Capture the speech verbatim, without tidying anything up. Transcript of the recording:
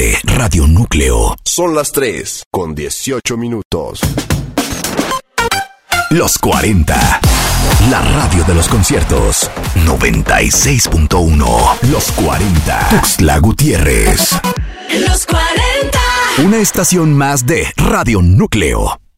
de Radio Núcleo. Son las tres con dieciocho minutos. Los cuarenta. La radio de los conciertos. noventa y seis punto uno. Los cuarenta. Tuxtla Gutiérrez. Los cuarenta. Una estación más de Radio Núcleo.